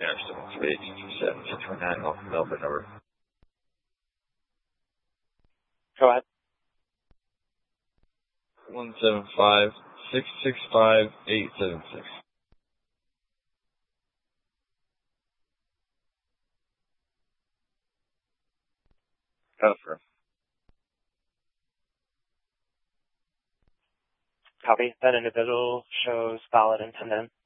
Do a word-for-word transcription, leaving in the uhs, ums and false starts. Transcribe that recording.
Yeah, seven three eight seven six four nine, Melbourne number. Go ahead. One seven five six six five eight seven six. Confirm. Copy. That individual shows valid attendance.